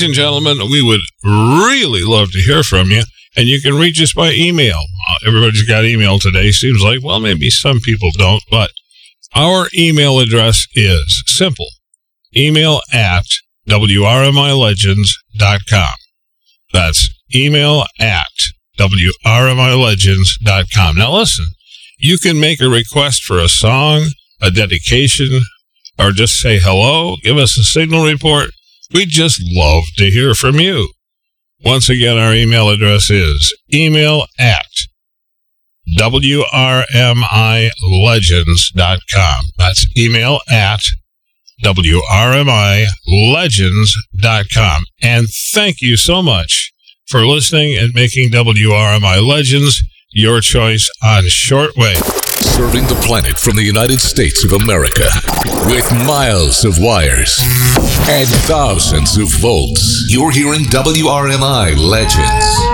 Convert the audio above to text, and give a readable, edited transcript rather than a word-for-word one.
ladies and gentlemen, we would really love to hear from you. And you can reach us by email. Everybody's got email today. Seems like, well, maybe some people don't, but our email address is simple. Email at WRMILegends.com. That's email at WRMILegends.com. Now listen, you can make a request for a song, a dedication, or just say hello, give us a signal report. We'd just love to hear from you. Once again, our email address is email at WRMILegends.com. That's email at WRMILegends.com. And thank you so much for listening and making WRMI Legends your choice on shortwave. Serving the planet from the United States of America with miles of wires and thousands of volts. You're hearing WRMI Legends.